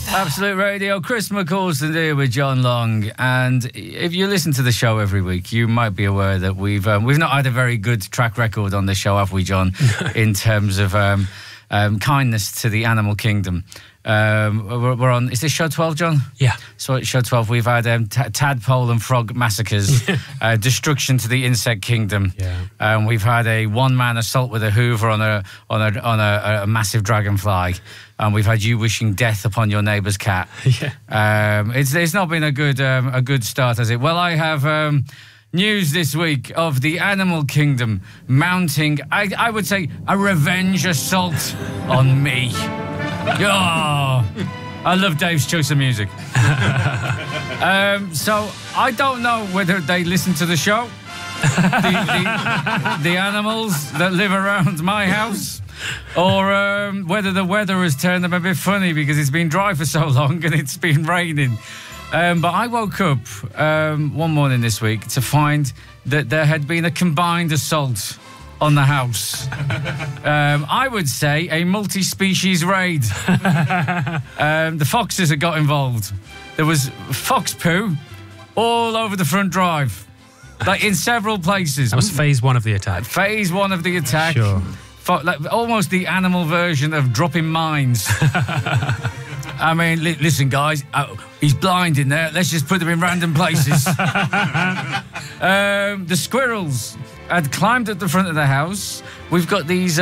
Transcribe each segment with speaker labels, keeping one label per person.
Speaker 1: Absolute Radio. Chris McCausland here with John Long. And if you listen to the show every week, you might be aware that we've not had a very good track record on this show, have we, John? In terms of kindness to the animal kingdom. We're on, is this show 12, John?
Speaker 2: Yeah.
Speaker 1: So at show 12 we've had tadpole and frog massacres, destruction to the insect kingdom.
Speaker 2: Yeah.
Speaker 1: We've had a one-man assault with a hoover on a massive dragonfly, and we've had you wishing death upon your neighbour's cat.
Speaker 2: Yeah.
Speaker 1: It's not been a good start, has it? Well, I have news this week of the animal kingdom mounting, I would say, a revenge assault on me. Oh, I love Dave's choice of music. So I don't know whether they listen to the show, the animals that live around my house, or whether the weather has turned them a bit funny because it's been dry for so long and it's been raining. But I woke up one morning this week to find that there had been a combined assault on the house. I would say a multi-species raid. The foxes had got involved. There was fox poo all over the front drive, like in several places.
Speaker 2: That was phase one of the attack.
Speaker 1: Phase one of the attack.
Speaker 2: Sure.
Speaker 1: Like almost the animal version of dropping mines. I mean, listen, guys, he's blind in there. Let's just put them in random places. The squirrels had climbed at the front of the house. We've got these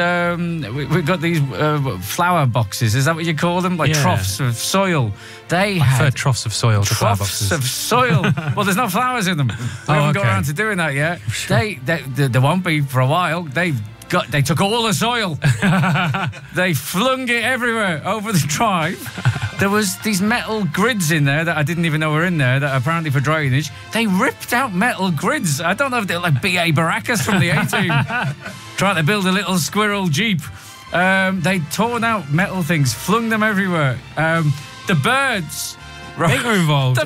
Speaker 1: flower boxes. Is that what you call them? Like troughs of soil.
Speaker 2: I prefer troughs of soil to flower boxes.
Speaker 1: Troughs of soil. Well, there's no flowers in them. We haven't got around to doing that yet. Sure. There won't be for a while. They took all the soil. They flung it everywhere over the drive. There was these metal grids in there that I didn't even know were in there that are apparently for drainage. They ripped out metal grids. I don't know if they're like B.A. Baracus from the A-Team trying to build a little squirrel jeep. They'd torn out metal things, flung them everywhere. The birds...
Speaker 2: They were involved.